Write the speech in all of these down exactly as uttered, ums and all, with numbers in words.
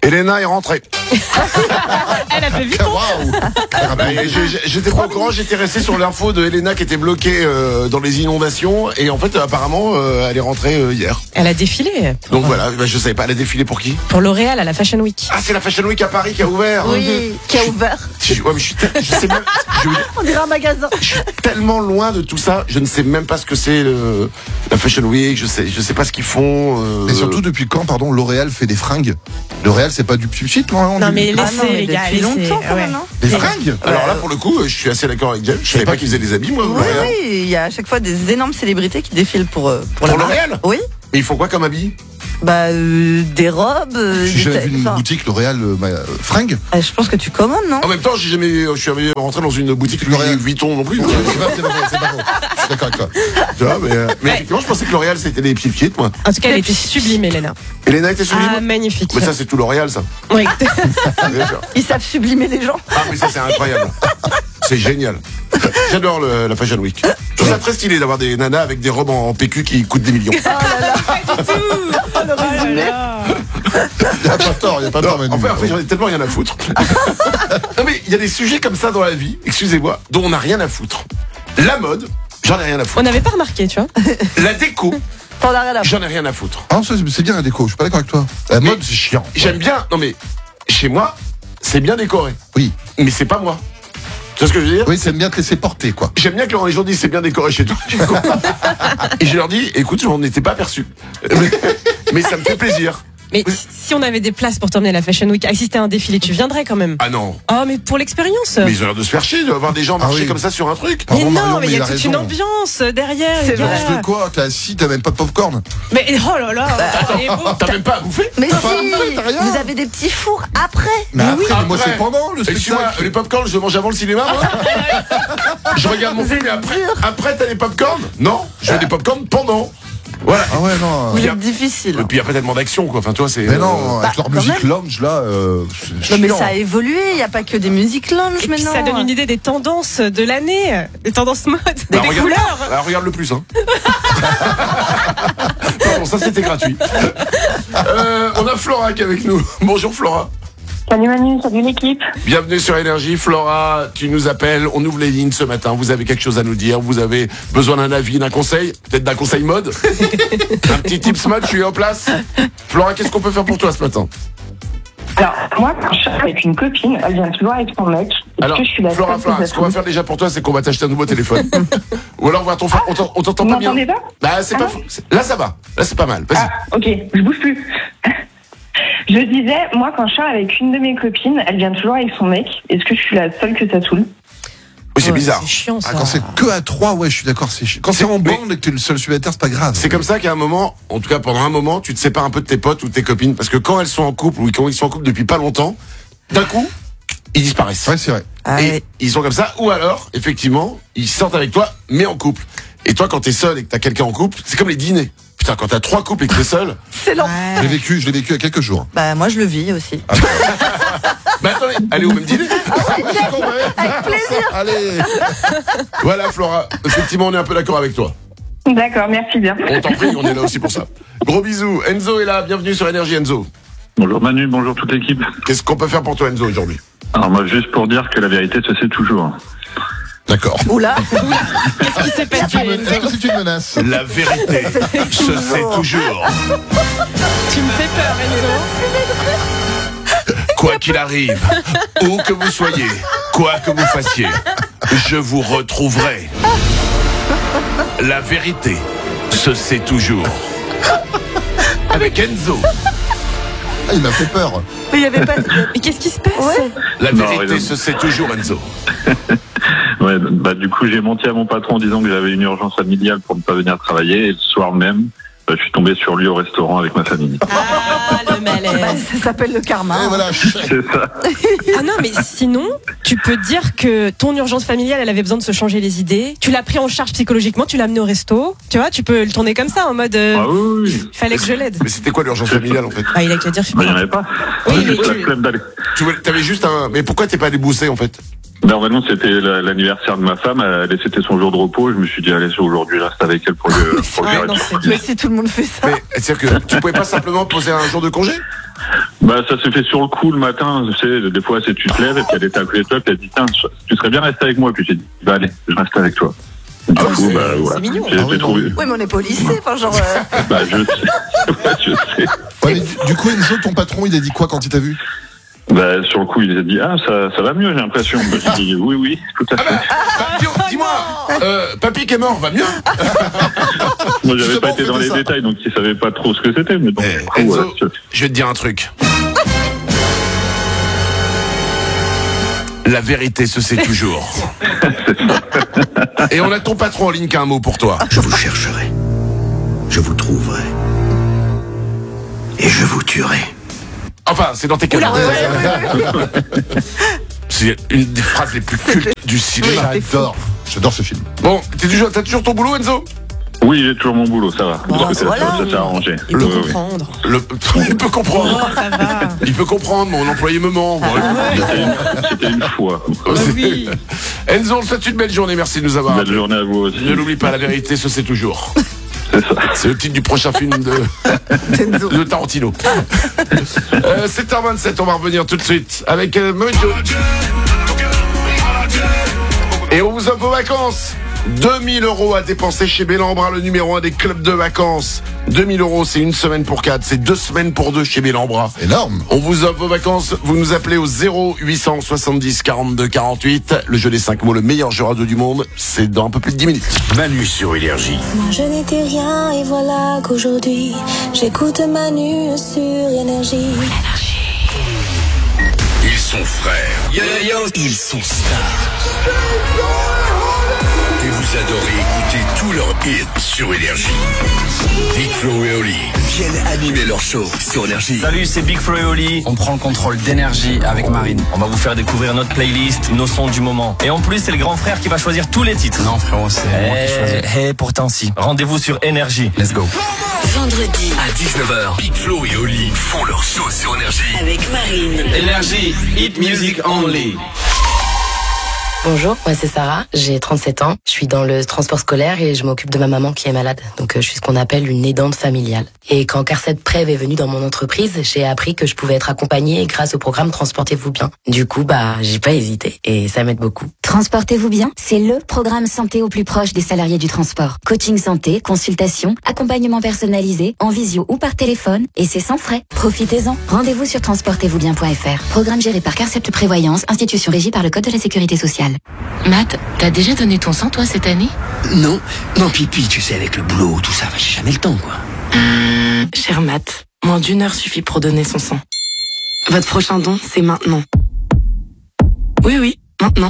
Elena est rentrée. Elle a fait vite. Waouh. Ah bah, j'ai- j'étais pas au courant, j'étais resté sur l'info de Elena qui était bloquée euh, dans les inondations. Et en fait, apparemment, euh, elle est rentrée euh, hier. Elle a défilé. Donc voilà, bah, je savais pas, elle a défilé pour qui? Pour L'Oréal à la Fashion Week. Ah, c'est la Fashion Week à Paris qui a ouvert. Oui, qui a ouvert. Je, ouais, mais je suis, tel- je sais même, je, On dirait un magasin. je suis tellement loin de tout ça, je ne sais même pas ce que c'est le, la Fashion Week, je sais, je sais pas ce qu'ils font. Euh... Et surtout, depuis quand, pardon, L'Oréal fait des fringues? L'Oréal, c'est pas du pchit, non? Non mais laissez Ah non, mais les gars, depuis laissez. longtemps quand Ouais. même, hein. Des fringues? Alors là, pour le coup, je suis assez d'accord avec James. Je savais pas qu'ils faisaient des habits, moi, Oui, L'Oréal. oui, il y a à chaque fois des énormes célébrités qui défilent pour, euh, pour, Pour la marque. L'Oréal? Oui. Mais ils font quoi comme habits? Bah, euh, des robes. euh, J'ai des jamais ta- vu une enfin, boutique L'Oréal euh, bah, euh, fringues. euh, je pense que tu commandes, non? En même temps, j'ai jamais, je suis jamais rentré dans une boutique L'Oréal. Louis Vuitton non plus. C'est pas, c'est pas faux, c'est pas faux. Je suis d'accord avec toi. Tu vois, mais, euh, mais effectivement, je pensais que L'Oréal c'était des petits pieds, moi. En tout cas, elle était sublime, Elena. Elena était sublime. Ah, magnifique. Mais ça, c'est tout L'Oréal, ça. Oui. Bien sûr. Ils savent sublimer les gens. Ah, mais ça, c'est incroyable. C'est génial. J'adore le- la Fashion Week. Je trouve ça très stylé d'avoir des nanas avec des robes en P Q qui coûtent des millions. Pas du tout. Oh, le résumé. Il n'y a pas tort, il n'y a pas tort, Non, Manu. en fait, en fait, j'en ai tellement rien à foutre. Non, mais il y a des sujets comme ça dans la vie, excusez-moi, dont on n'a rien à foutre. La mode, j'en ai rien à On foutre. n'avait pas remarqué, tu vois. La déco, T'en as rien à j'en ai rien à foutre. Ah, ça, c'est c'est bien la déco, je suis pas d'accord avec toi. La mode, c'est chiant. J'aime bien, non mais, chez moi, c'est bien décoré. Oui. Mais c'est pas moi. Tu vois ce que je veux dire? Oui, c'est bien te laisser porter, quoi. J'aime bien que quand les gens disent c'est bien décoré chez toi. Je suis content. Et je leur dis, écoute, je m'en étais pas aperçu. Mais, mais ça me fait plaisir. Mais si on avait des places pour t'emmener à la Fashion Week, assister à un défilé, tu viendrais quand même. Ah non. Oh, mais pour l'expérience. Mais ils ont l'air de se faire chier, de voir des gens marcher Ah oui. comme ça sur un truc. Mais Pardon, non, Marion, mais il y il a a toute raison. une ambiance derrière. C'est les gars. vrai. Tu fais quoi? T'es assis, t'as même pas de popcorn. Mais oh là là, elle est beau. T'as même pas à bouffer? Mais T'as pas si, de fête, t'as rien. vous avez des petits fours après. Mais après, oui. moi, Après. c'est pendant le Excuse-moi, spectacle. les popcorn, je mange avant le cinéma, moi. Je regarde mon film et après, après t'as les popcorn? Non, je veux des popcorn pendant. Voilà. Ah ouais, non. Vous Puis êtes difficile. Et puis après tellement d'action, quoi. Enfin, toi, c'est. Mais non, Bah, avec leur quand musique même. lounge, là, euh, c'est Non, mais chiant. ça a évolué. Il n'y a pas que des musiques lounge Et puis maintenant. ça donne une idée des tendances de l'année, des tendances mode, Bah, des regarde, couleurs. bah, regarde le plus, hein. Pardon, ça c'était gratuit. Euh, on a Flora qui est avec nous. Bonjour Flora. Salut Manu, salut l'équipe. Bienvenue sur Énergie. Flora, tu nous appelles. On ouvre les lignes ce matin. Vous avez quelque chose à nous dire. Vous avez besoin d'un avis, d'un conseil. Peut-être d'un conseil mode. Un petit tips mode, tu es en place. Flora, qu'est-ce qu'on peut faire pour toi ce matin? Alors, moi, quand je suis avec une copine, elle vient toujours avec son mec. Est-ce Alors, que je suis la Flora, seule Flora, qui ce qu'on va faire déjà pour toi, c'est qu'on va t'acheter un nouveau téléphone. Ou alors, on va t'en faire- on t'en- on t'entend Vous pas bien. m'entendez pas? Bah, c'est pas Ah fou. C'est- Là, ça va. Là, c'est pas mal. Vas-y. Ah, ok, je bouge plus. Je disais, moi, quand je suis avec une de mes copines, elle vient toujours avec son mec. Est-ce que je suis la seule que ça saoule? Oui, c'est Ouais, bizarre. C'est chiant ça. Ah, quand c'est que à trois, ouais, je suis d'accord, c'est chiant. Quand c'est C'est- en mais- bande et que t'es le seul célibataire, c'est pas grave. C'est comme ça qu'à un moment, en tout cas pendant un moment, tu te sépares un peu de tes potes ou de tes copines. Parce que quand elles sont en couple ou quand ils sont en couple depuis pas longtemps, d'un coup, ils disparaissent. Ouais, c'est vrai. Ah, Et ouais. ils sont comme ça. Ou alors, effectivement, ils sortent avec toi, mais en couple. Et toi, quand t'es seul et que t'as quelqu'un en couple, c'est comme les dîners. Putain, quand t'as trois couples et que t'es seul. C'est l'enfer. Je l'ai Ouais. vécu, je l'ai vécu il y a quelques jours. Bah, moi, je le vis aussi. Mais attendez, allez au même dîner. Avec plaisir. Allez. Voilà, Flora. Effectivement, on est un peu d'accord avec toi. D'accord, merci bien. On t'en prie, on est là aussi pour ça. Gros bisous. Enzo est là. Bienvenue sur Énergie, Enzo. Bonjour Manu, bonjour toute l'équipe. Qu'est-ce qu'on peut faire pour toi, Enzo, aujourd'hui? Alors moi juste pour dire que la vérité se sait toujours. D'accord. Oula. Qu'est-ce qui s'est passé? Est-ce que c'est une menace? La vérité se sait toujours. Tu me fais peur, Enzo. Quoi qu'il arrive, où que vous soyez, quoi que vous fassiez, je vous retrouverai. La vérité se sait toujours. Avec Enzo, Ah, il m'a fait peur. Mais il n'y avait pas. Mais qu'est-ce qui se passe? Ouais. la Non, vérité mais non. se sait toujours, Enzo. Ouais, bah du coup j'ai menti à mon patron en disant que j'avais une urgence familiale pour ne pas venir travailler et le soir même, bah, je suis tombé sur lui au restaurant avec ma famille. Ah, le Bah, malaise. ça s'appelle le karma. Et voilà, chut. C'est ça. Ah non, mais sinon, tu peux dire que ton urgence familiale, elle avait besoin de se changer les idées. Tu l'as pris en charge psychologiquement, tu l'as amené au resto. Tu vois, tu peux le tourner comme ça, en mode, euh, Ah oui, oui. il fallait que je l'aide. Mais c'était quoi l'urgence familiale en fait? Ah, il a qu'à dire. Bah, il n'y en avait pas. Oui, J'ai mais juste tu- la flemme d'aller. Tu voulais- t'avais juste un. Mais pourquoi t'es pas allé bousser en fait? Normalement c'était la- l'anniversaire de ma femme, elle- c'était son jour de repos, je me suis dit allez c'est aujourd'hui, je reste avec elle pour le, pour le Ouais, gérer non, tranquille. c'est- Mais si tout le monde fait ça. Mais c'est-à-dire que tu pouvais pas simplement poser un jour de congé? Bah, ça s'est fait sur le coup le matin. Tu sais, des fois, c'est tu te lèves et puis elle était à côté de toi, puis elle dit, tiens, tu serais bien resté avec moi. Puis j'ai dit, bah allez, je reste avec toi. Du Ah, coup, c'est- bah c'est voilà. mignon. J'ai Ah j'ai oui, trouvé. Oui, mais on n'est pas au lycée, enfin, genre. euh, Bah, je sais. Ouais, je sais. Ouais, mais du, du coup, Enzo, ton patron, il a dit quoi quand il t'a vu? Bah, sur le coup, il a dit, ah, ça, ça va mieux, j'ai l'impression. Bah, j'ai dit, oui, oui, tout à Ah fait. bah, bah, dis- dis-moi, euh, papy qui est mort va mieux? Moi, j'avais Justement, pas été dans faites les ça. détails, donc il savait pas trop ce que c'était, mais donc, Eh, du coup, Enzo, voilà, je- je vais te dire un truc. La vérité se sait toujours. Et on a ton patron en ligne qui a un mot pour toi. Je vous chercherai. Je vous trouverai. Et je vous tuerai. Enfin, c'est dans tes Oula, canaux. ouais, C'est une des phrases les plus cultes du cinéma. J'adore. J'adore ce film. Bon, t'es toujours, t'as toujours ton boulot, Enzo? Oui, j'ai toujours mon boulot, ça va. Bon, De ce côté-là, voilà. ça, ça s'est arrangé. Il peut Oui, oui. comprendre. Le... Il peut comprendre. Oh, ça va. Il peut comprendre, mon employé me ment. Bon, C'était une, c'était une fois. Oui. Enzo, on te souhaite une belle journée, merci de nous avoir Belle appelés. journée à vous aussi. Ne l'oublie pas, la vérité se sait toujours. C'est ça. C'est le titre du prochain film de, de Tarantino. euh, sept heures vingt-sept, on va revenir tout de suite avec euh, Mojo. Et on vous offre vos vacances. deux mille euros à dépenser chez Bellambra, le numéro un des clubs de vacances. deux mille euros, c'est une semaine pour quatre, c'est deux semaines pour deux chez Bellambra. Énorme. On vous offre vos vacances, vous nous appelez au zéro huit cent soixante-dix quarante-deux quarante-huit. Le jeu des cinq mots, le meilleur jeu radio du monde, c'est dans un peu plus de dix minutes. Manu sur Énergie. Moi je n'étais rien et voilà qu'aujourd'hui j'écoute Manu sur Énergie. Ils sont frères. Ils sont stars. Et vous adorez écouter tous leurs hits sur Énergie. Big Flo et Oli viennent animer leur show sur Énergie. Salut, c'est Big Flo et Oli. On prend le contrôle d'énergie avec Marine. On va vous faire découvrir notre playlist, nos sons du moment. Et en plus, c'est le grand frère qui va choisir tous les titres. Non, frérot, c'est moi qui choisis. Eh, pourtant si. Rendez-vous sur Énergie. Let's go. Vendredi À dix-neuf heures, Big Flo et Oli font leur show sur Énergie. avec Marine. Énergie, hit music only. Bonjour, moi c'est Sarah, j'ai trente-sept ans, je suis dans le transport scolaire et je m'occupe de ma maman qui est malade. Donc euh, je suis ce qu'on appelle une aidante familiale. Et quand Carset Prev est venu dans mon entreprise, j'ai appris que je pouvais être accompagnée grâce au programme Transportez-vous bien. Du coup, bah j'ai pas hésité et ça m'aide beaucoup. Transportez-vous bien, c'est le programme santé au plus proche des salariés du transport. Coaching santé, consultation, accompagnement personnalisé, en visio ou par téléphone, et c'est sans frais. Profitez-en. Rendez-vous sur transportez vous bien point f r. Programme géré par Carcept Prévoyance, institution régie par le Code de la Sécurité sociale. Matt, t'as déjà donné ton sang toi cette année? Non, non, pipi, tu sais, avec le boulot, tout ça, j'ai jamais le temps, quoi. Cher Matt, moins d'une heure suffit pour donner son sang. Votre prochain don, c'est maintenant. Oui, oui, maintenant.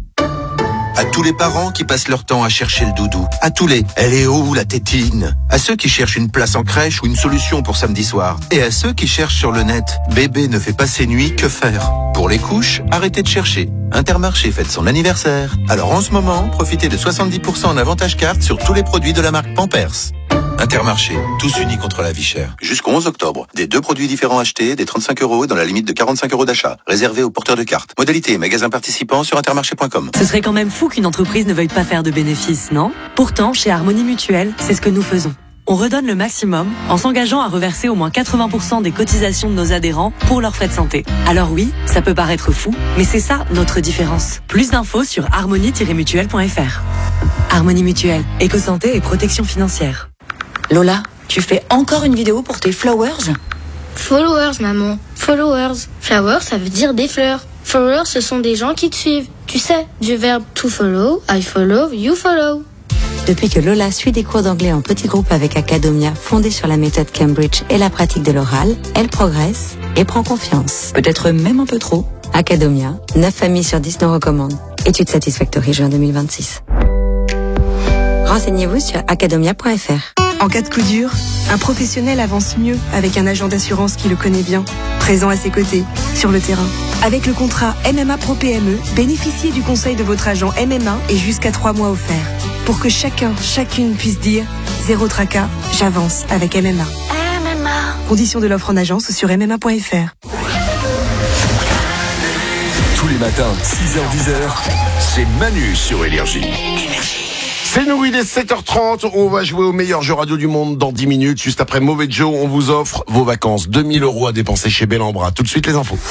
À tous les parents qui passent leur temps à chercher le doudou. À tous les « elle est où la tétine ?» À ceux qui cherchent une place en crèche ou une solution pour samedi soir. Et à ceux qui cherchent sur le net « bébé ne fait pas ses nuits, que faire ?» Pour les couches, arrêtez de chercher. Intermarché fête son anniversaire. Alors en ce moment, profitez de soixante-dix pour cent en avantage carte sur tous les produits de la marque Pampers. Intermarché, tous unis contre la vie chère. Jusqu'au onze octobre, des deux produits différents achetés, des trente-cinq euros dans la limite de quarante-cinq euros d'achat. Réservé aux porteurs de cartes. Modalité et magasins participants sur intermarché point com. Ce serait quand même fou qu'une entreprise ne veuille pas faire de bénéfices, non? Pourtant, chez Harmonie Mutuelle, c'est ce que nous faisons. On redonne le maximum en s'engageant à reverser au moins quatre-vingts pour cent des cotisations de nos adhérents pour leurs frais de santé. Alors oui, ça peut paraître fou, mais c'est ça notre différence. Plus d'infos sur harmonie tiret mutuelle point f r. Harmonie Mutuelle, éco-santé et protection financière. Lola, tu fais encore une vidéo pour tes flowers? Followers, maman. Followers. Flowers, ça veut dire des fleurs. Followers, ce sont des gens qui te suivent. Tu sais, du verbe to follow, I follow, you follow. Depuis que Lola suit des cours d'anglais en petit groupe avec Academia, fondée sur la méthode Cambridge et la pratique de l'oral, elle progresse et prend confiance. Peut-être même un peu trop. Academia, neuf familles sur dix nous recommandent. Étude Satisfactory juin deux mille vingt-six. Renseignez-vous sur academia point f r. En cas de coup dur, un professionnel avance mieux avec un agent d'assurance qui le connaît bien, présent à ses côtés, sur le terrain. Avec le contrat M M A Pro P M E, bénéficiez du conseil de votre agent M M A et jusqu'à trois mois offerts. Pour que chacun, chacune puisse dire « Zéro tracas, j'avance avec M M A ». M M A. Conditions de l'offre en agence sur m m a point f r. Tous les matins, six heures dix, c'est Manu sur Énergie. C'est nous, il est sept heures trente, on va jouer au meilleur jeu radio du monde dans dix minutes. Juste après Mauvais Joe, on vous offre vos vacances. deux mille euros à dépenser chez Bellambra. Tout de suite les infos.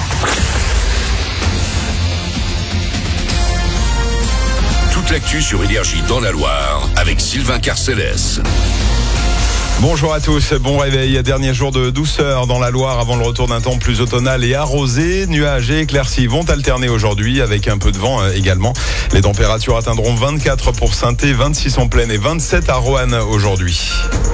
Toute l'actu sur Énergie dans la Loire avec Sylvain Carcélès. Bonjour à tous, bon réveil, dernier jour de douceur dans la Loire avant le retour d'un temps plus automnal et arrosé. Nuages et éclaircies vont alterner aujourd'hui avec un peu de vent également. Les températures atteindront vingt-quatre pour Saint-Thé, vingt-six en Plaine et vingt-sept à Roanne aujourd'hui.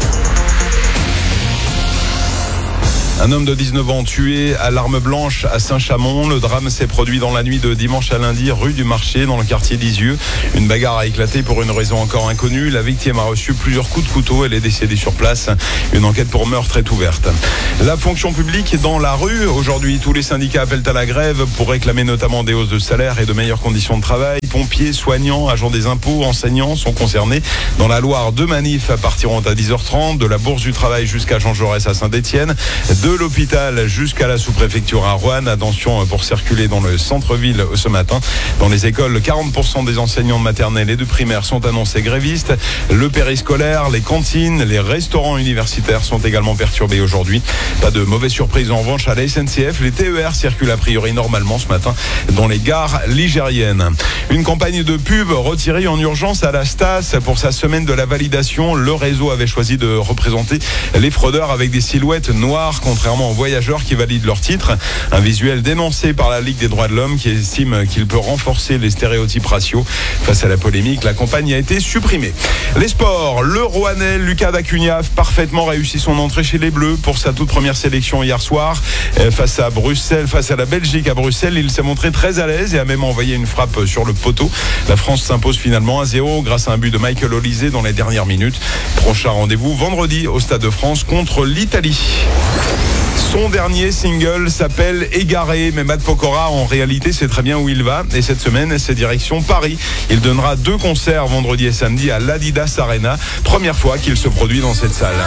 Un homme de dix-neuf ans tué à l'arme blanche à Saint-Chamond. Le drame s'est produit dans la nuit de dimanche à lundi, rue du Marché, dans le quartier d'Isieux. Une bagarre a éclaté pour une raison encore inconnue. La victime a reçu plusieurs coups de couteau. Elle est décédée sur place. Une enquête pour meurtre est ouverte. La fonction publique dans la rue. Aujourd'hui, tous les syndicats appellent à la grève pour réclamer notamment des hausses de salaire et de meilleures conditions de travail. Pompiers, soignants, agents des impôts, enseignants sont concernés. Dans la Loire, deux manifs partiront à dix heures trente. De la Bourse du Travail jusqu'à Jean Jaurès à Saint-Étienne. De l'hôpital jusqu'à la sous-préfecture à Roanne. Attention pour circuler dans le centre-ville ce matin. Dans les écoles, quarante pour cent des enseignants de maternelle et de primaire sont annoncés grévistes. Le périscolaire, les cantines, les restaurants universitaires sont également perturbés aujourd'hui. Pas de mauvaise surprise en revanche à la S N C F. Les T E R circulent a priori normalement ce matin dans les gares ligériennes. Une campagne de pub retirée en urgence à la Stas pour sa semaine de la validation. Le réseau avait choisi de représenter les fraudeurs avec des silhouettes noires, contrairement aux voyageurs qui valident leur titre. Un visuel dénoncé par la Ligue des droits de l'homme qui estime qu'il peut renforcer les stéréotypes raciaux. Face à la polémique, la campagne a été supprimée. Les sports, le Roannais Lucas Dacunia parfaitement réussi son entrée chez les Bleus pour sa toute première sélection hier soir. Face à Bruxelles, face à la Belgique à Bruxelles, il s'est montré très à l'aise et a même envoyé une frappe sur le poteau. La France s'impose finalement à zéro grâce à un but de Michael Olysée dans les dernières minutes. Prochain rendez-vous vendredi au Stade de France contre l'Italie. Son dernier single s'appelle Égaré, mais Matt Pokora en réalité sait très bien où il va et cette semaine c'est direction Paris. Il donnera deux concerts vendredi et samedi à l'Adidas Arena, première fois qu'il se produit dans cette salle.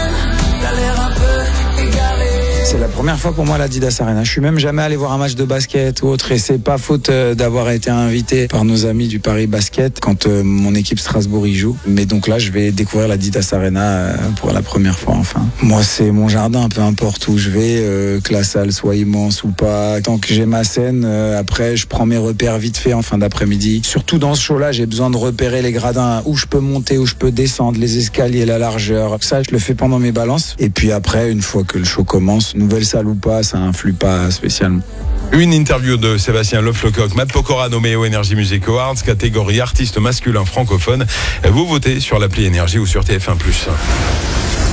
C'est la première fois pour moi à l'Adidas Arena. Je suis même jamais allé voir un match de basket ou autre et c'est pas faute d'avoir été invité par nos amis du Paris Basket quand euh, mon équipe Strasbourg y joue. Mais donc là, je vais découvrir l'Adidas Arena euh, pour la première fois enfin. Moi, c'est mon jardin, peu importe où je vais, euh, que la salle soit immense ou pas. Tant que j'ai ma scène, euh, après, je prends mes repères vite fait en fin d'après-midi. Surtout dans ce show-là, j'ai besoin de repérer les gradins, où je peux monter, où je peux descendre, les escaliers, la largeur. Ça, je le fais pendant mes balances. Et puis après, une fois que le show commence, nouvelle salle ou pas, ça influe pas spécialement. Une interview de Sébastien Leflecoq, Matt Pokora nommé au Energy Music Awards, catégorie artiste masculin francophone. Vous votez sur l'appli Énergie ou sur T F un plus.